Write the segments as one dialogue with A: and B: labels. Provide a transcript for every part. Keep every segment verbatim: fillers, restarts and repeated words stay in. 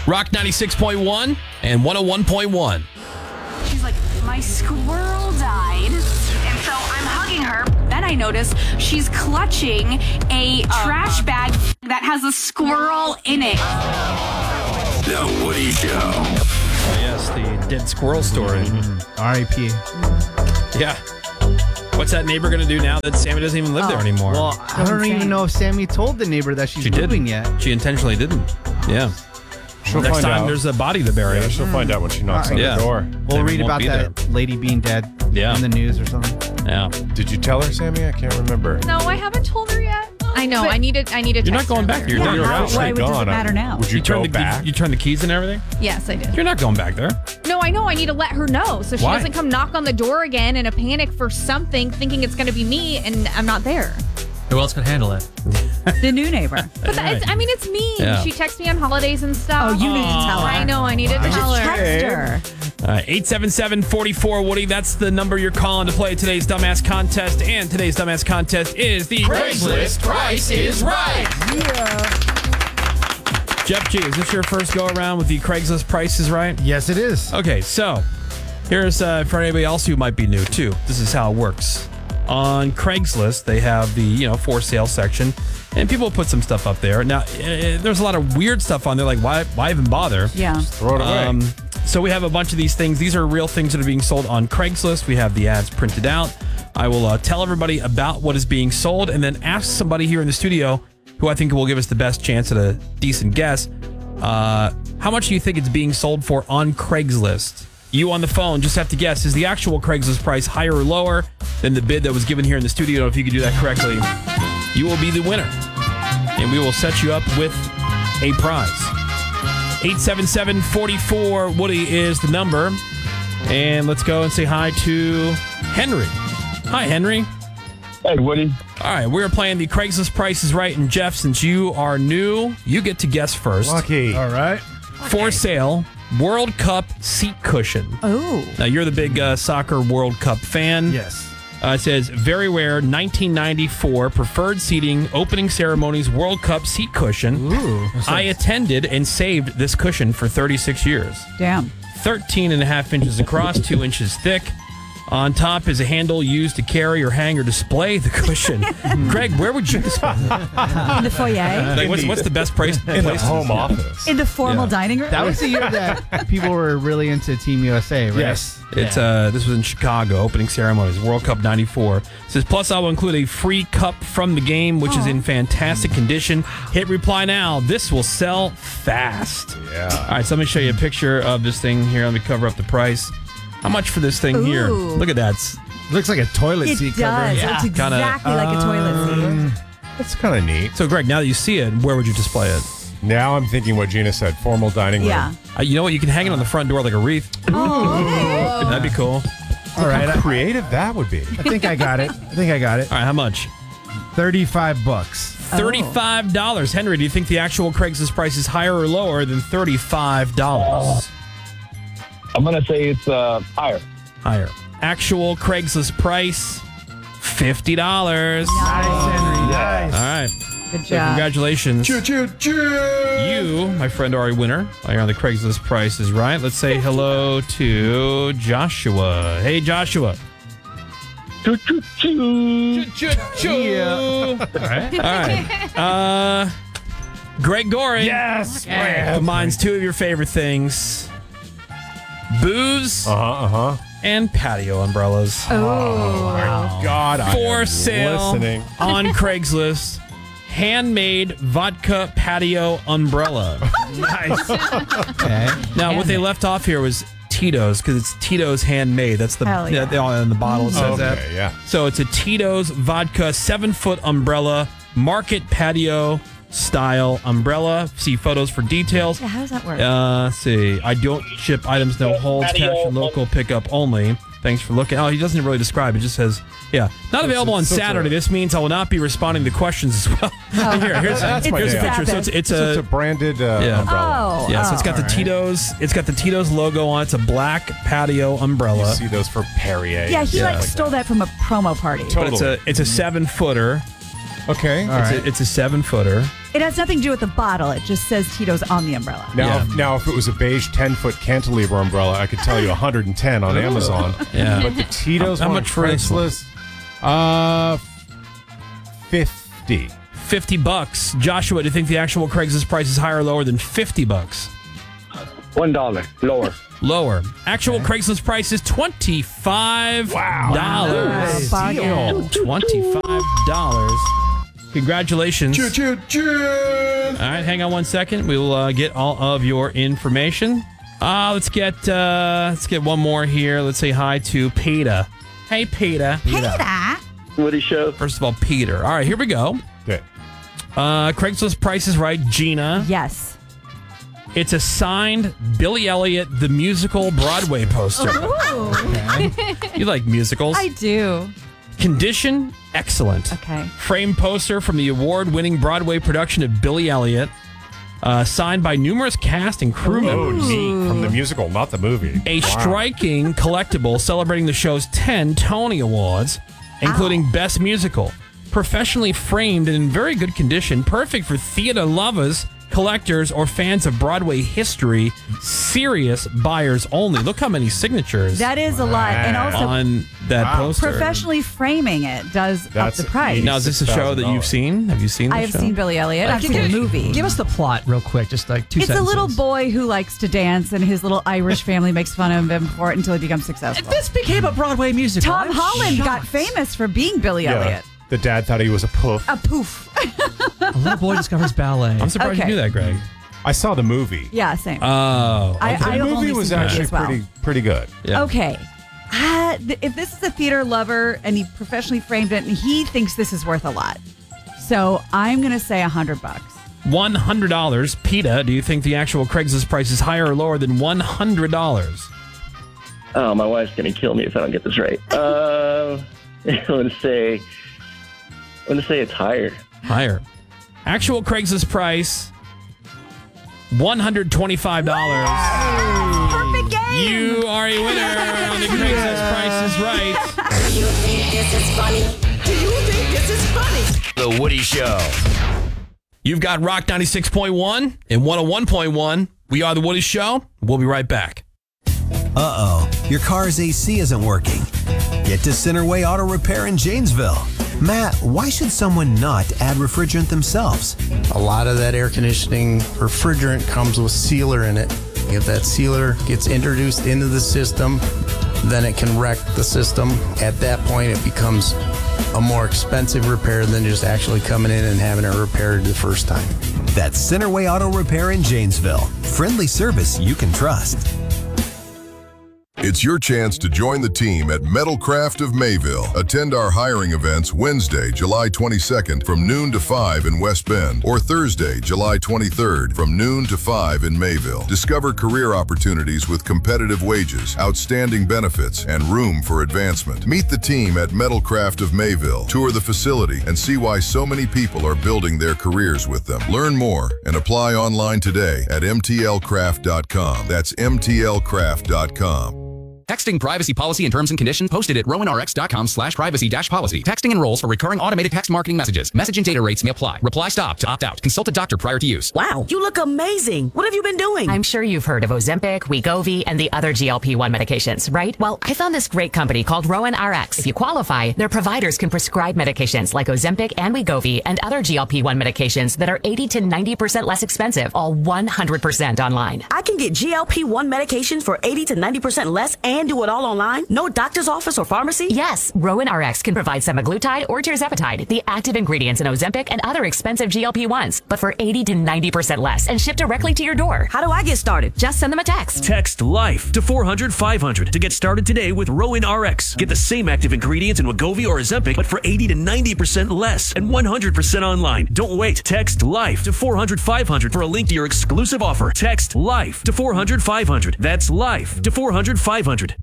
A: Rock ninety-six point one and one oh one point one.
B: She's like, my squirrel died. And so I'm hugging her. Then I notice she's clutching a trash bag that has a squirrel in it.
C: The Woody Show.
A: Oh, yes, the dead squirrel story.
D: Mm-hmm. R I P
A: Yeah. What's that neighbor going to do now that Sammy doesn't even live
B: Oh.
A: there anymore?
D: Well, I don't
B: Insane.
D: even know if Sammy told the neighbor that she's
A: she
D: moving
A: didn't.
D: yet.
A: She intentionally didn't. Yeah.
E: She'll
A: Next
E: find
A: time
E: out.
A: there's a body to bury.
E: Yeah, she'll find out when she knocks on
A: Yeah.
E: the door.
D: We'll
A: Sammy
D: read
A: won't
D: about
A: be
D: that
A: there.
D: lady being dead
A: Yeah.
D: in the news or something.
A: Yeah.
E: Did you tell her, Sammy? I can't remember.
F: No, I haven't told her yet. I know.
B: But-
F: I need to. I need to.
A: You're not
F: text
A: going
F: her
A: back.
F: later.
A: You're
G: Yeah,
A: done. You're
G: how-
A: out.
G: why would it
E: Gone.
G: matter now?
E: Would you,
A: You turn
E: go
A: the
E: back?
A: You, you turn the keys and everything?
F: Yes, I did.
A: You're not going back there.
F: No, I know. I need to let her know so she
A: Why?
F: doesn't come knock on the door again in a panic for something, thinking it's going to be me, and I'm not there.
H: Who else can handle it?
G: The new neighbor.
F: But that, it's, I mean, it's me.
A: Yeah.
F: She texts me on holidays and stuff.
G: Oh, you need to tell her.
F: I know. I need to
G: Or
F: tell
G: just
F: her.
G: text her.
A: All right, eight seven seven, four four, Woody. That's the number you're calling to play today's Dumbass Contest. And today's Dumbass Contest is the Craigslist Price is Right. Jeff G, is this your first go around with the Craigslist Price is Right?
D: Yes, it is.
A: Okay, so here's uh, for anybody else who might be new too. This is how it works. On Craigslist, they have the you know for sale section, and people put some stuff up there. Now, uh, there's a lot of weird stuff on there. Like, why why even bother?
G: Yeah.
E: Throw it away.
A: Um, so we have a bunch of these things. These are real things that are being sold on Craigslist. We have the ads printed out. I will uh, tell everybody about what is being sold, and then ask somebody here in the studio who I think will give us the best chance at a decent guess. Uh, how much do you think it's being sold for on Craigslist? You on the phone just have to guess. Is the actual Craigslist price higher or lower than the bid that was given here in the studio? If you could do that correctly, you will be the winner. And we will set you up with a prize. eight seven seven, four four, Woody is the number. And let's go and say hi to Henry. Hi, Henry.
I: Hey, Woody.
A: All right, we're playing the Craigslist Price is Right. And Jeff, since you are new, you get to guess first.
E: Lucky.
D: All right.
A: For sale, World Cup seat cushion.
G: Oh.
A: Now, you're the big uh, soccer World Cup fan.
D: Yes.
A: Uh, it says, very rare nineteen ninety-four preferred seating opening ceremonies World Cup seat cushion.
D: Ooh.
A: I attended and saved this cushion for thirty-six years.
G: Damn.
A: thirteen and a half inches across, two inches thick. On top is a handle used to carry or hang or display the cushion. Greg, where would you display it?
G: In the foyer.
A: Like, what's, what's the best price?
E: In the
A: place?
E: home office.
G: In the formal
A: Yeah.
G: dining room.
D: That was the year that people were really into Team U S A, right?
E: Yes.
A: It's uh, this was in Chicago, opening ceremonies, World Cup ninety-four. It says, plus I will include a free cup from the game, which is in fantastic condition. Hit reply now. This will sell fast.
E: Yeah.
A: All right, so let me show you a picture of this thing here. Let me cover up the price. How much for this thing here?
G: Ooh.
A: Look at that. It's-
D: Looks like a toilet
G: It
D: seat
G: does.
D: cover.
G: It
A: Yeah.
G: looks
A: Kinda,
G: exactly like a toilet seat.
E: That's kind of neat.
A: So, Greg, now that you see it, where would you display it?
E: Now I'm thinking what Gina said, formal dining room.
G: Yeah.
A: Uh, you know what? You can hang it on the front door like a wreath.
G: Oh, okay.
A: That'd be cool.
D: All right.
E: How
D: I,
E: creative that would be.
D: I think I got it. I think I got it.
A: All right, how much?
D: thirty-five bucks.
A: thirty-five dollars. Henry, do you think the actual Craigslist price is higher or lower than thirty-five dollars?
I: I'm going to say it's uh, higher.
A: Higher. Actual Craigslist price, fifty dollars.
D: Nice, Henry. Nice.
A: All right.
G: Good
A: So
G: job.
A: congratulations.
E: Choo, choo, choo.
A: You, my friend, are a winner. While you're on the Craigslist price is right. Let's say hello to Joshua. Hey, Joshua.
I: Choo, choo, choo.
A: Yeah. All right. All right. Uh, Greg Goring.
E: Yes.
A: Combines two of your favorite things. Booze
E: Uh-huh, uh-huh.
A: and patio umbrellas.
G: Oh.
E: God, I
A: For
E: am
A: sale
E: listening.
A: on Craigslist. Handmade vodka patio umbrella.
D: Nice. Okay.
A: Now, what they left off here was Tito's, because it's Tito's handmade. That's the
G: Hell yeah.
A: yeah, on the bottle it says that.
E: Okay, yeah.
A: So it's a Tito's vodka seven foot umbrella, market patio style umbrella. See photos for details.
G: Yeah, how does that work?
A: Uh, let's see. I don't ship items, no holds,
I: Patio
A: cash and local pickup only. Thanks for looking. Oh, he doesn't really describe. It just says, yeah, not available on
E: so it's a-
A: Saturday. This means I will not be responding to questions as well. Here, here's,
E: That's my
A: here's a
E: day
A: picture.
E: off.
A: So it's, it's
E: So
A: a,
E: it's a branded uh,
A: Yeah.
E: umbrella.
G: Oh.
A: yeah, so it's got the
D: all right.
A: Tito's. It's got the Tito's logo on it. It's a black patio
E: You
A: umbrella.
E: see those for Perrier.
G: yeah, he
A: Yeah.
G: like stole that from a promo party.
A: But it's a it's a seven footer.
E: Okay.
D: All
A: It's
D: right.
A: a, it's a seven footer.
G: It has nothing to do with the bottle. It just says Tito's on the umbrella.
E: Now,
A: Yeah.
E: if, now, if it was a beige ten-foot cantilever umbrella, I could tell you one hundred ten on Amazon.
A: Yeah.
E: But the Tito's
A: How
E: one
A: much for this one?
E: Craigslist, uh, fifty.
A: fifty bucks. Joshua, do you think the actual Craigslist price is higher or lower than fifty bucks?
I: One dollar lower.
A: Lower. Actual Craigslist price is twenty-five dollars.
G: Nice. Bargain.
A: twenty-five dollars. Congratulations.
E: Choo, choo, choo.
A: All right, hang on one second. We will uh, get all of your information. Uh, let's get uh, let's get one more here. Let's say hi to Peter. Hey, Peter.
G: Peter.
I: Woody Show.
A: First of all, Peter. All right, here we go.
E: Okay.
A: Uh, Craigslist price is right. Gina.
G: Yes.
A: It's a signed Billy Elliot, the musical Broadway poster.
G: Ooh.
A: You like musicals?
G: I do.
A: Condition, excellent.
G: Okay.
A: Frame poster from the award-winning Broadway production of Billy Elliot, uh, signed by numerous cast and crew
E: Oh,
A: members.
E: neat. From the musical, not the movie.
A: A
E: Wow.
A: striking collectible celebrating the show's ten Tony Awards, including Best Musical. Professionally framed and in very good condition, perfect for theater lovers, collectors, or fans of Broadway history. Serious buyers only. Look how many signatures
G: That is a lot. And also,
A: on that poster.
G: professionally framing it does
E: That's
G: up the price.
A: Now, is this a show that you've seen? Have you seen this
G: I have
A: show?
G: seen Billy Elliot. I've seen the movie.
H: Give us the plot real quick, just like two
G: It's
H: sentences.
G: a little boy who likes to dance, and his little Irish family makes fun of him for it until he becomes successful.
H: This became a Broadway musical.
G: Tom
H: I'm
G: Holland got
H: shocked.
G: famous for being Billy
E: Yeah.
G: Elliot.
E: The dad thought he was a poof.
G: A poof.
H: A little boy discovers ballet.
A: I'm surprised
G: Okay.
A: you knew that, Greg.
E: I saw the movie.
G: Yeah, same.
A: Oh.
G: I,
A: okay.
G: I
E: the
G: have only
E: movie was
G: seen the movie
E: actually
G: as well.
E: pretty pretty good.
A: Yeah.
G: Okay. Uh, th- if this is a theater lover and he professionally framed it, and he thinks this is worth a lot, so I'm gonna say a hundred bucks.
A: one hundred dollars. PETA, do you think the actual Craigslist price is higher or lower than one hundred dollars?
I: Oh, my wife's gonna kill me if I don't get this right. Uh, I'm gonna say, I'm gonna say it's higher.
A: Higher. Actual Craigslist price, one hundred twenty-five dollars.
G: Perfect game.
A: You are a winner on the Craigslist Price is Right.
J: Do you think this is funny? Do you think this is funny?
C: The Woody Show.
A: You've got Rock ninety-six point one and one oh one point one. We are The Woody Show. We'll be right back.
K: Uh-oh, your car's A C isn't working. Get to Centerway Auto Repair in Janesville. Matt, why should someone not add refrigerant themselves?
L: A lot of that air conditioning refrigerant comes with sealer in it. If that sealer gets introduced into the system, then it can wreck the system. At that point, it becomes a more expensive repair than just actually coming in and having it repaired the first time.
K: That's Centerway Auto Repair in Janesville. Friendly service you can trust.
M: It's your chance to join the team at Metalcraft of Mayville. Attend our hiring events Wednesday, July twenty-second from noon to five in West Bend, or Thursday, July twenty-third from noon to five in Mayville. Discover career opportunities with competitive wages, outstanding benefits, and room for advancement. Meet the team at Metalcraft of Mayville. Tour the facility and see why so many people are building their careers with them. Learn more and apply online today at M T L craft dot com. That's M T L craft dot com.
N: Texting privacy policy and terms and conditions posted at rowan r x dot com slash privacy dash policy. Texting enrolls for recurring automated text marketing messages. Message and data rates may apply. Reply stop to opt out. Consult a doctor prior to use.
J: Wow, you look amazing. What have you been doing?
O: I'm sure you've heard of Ozempic, Wegovy, and the other G L P one medications, right? Well, I found this great company called Rowan R X. If you qualify, their providers can prescribe medications like Ozempic and Wegovy and other G L P one medications that are eighty to ninety percent less expensive, all one hundred percent online.
J: I can get G L P one medications for eighty to ninety percent less and do it all online? No doctor's office or pharmacy?
O: Yes, Rowan R X can provide semaglutide or tirzepatide, the active ingredients in Ozempic and other expensive G L P ones, but for eighty to ninety percent less and shipped directly to your door.
J: How do I get started?
O: Just send them a text.
P: Text LIFE to four hundred five hundred to get started today with Rowan R X. Get the same active ingredients in Wegovy or Ozempic, but for eighty to ninety percent less and one hundred percent online. Don't wait. Text LIFE to four hundred five hundred for a link to your exclusive offer. Text LIFE to four hundred five hundred. That's LIFE to four hundred five hundred.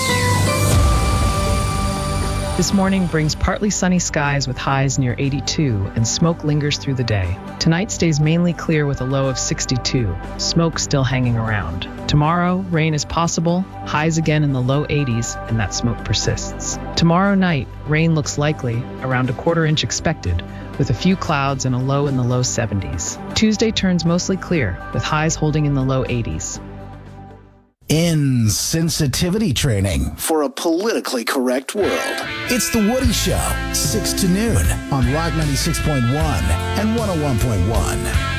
Q: This morning brings partly sunny skies with highs near eighty-two, and smoke lingers through the day. Tonight stays mainly clear with a low of sixty-two, smoke still hanging around. Tomorrow, rain is possible, highs again in the low eighties, and that smoke persists. Tomorrow night, rain looks likely, around a quarter inch expected, with a few clouds and a low in the low seventies. Tuesday turns mostly clear, with highs holding in the low eighties.
R: Insensitivity training for a politically correct world. It's The Woody Show, six to noon on Rock ninety-six point one and one oh one point one.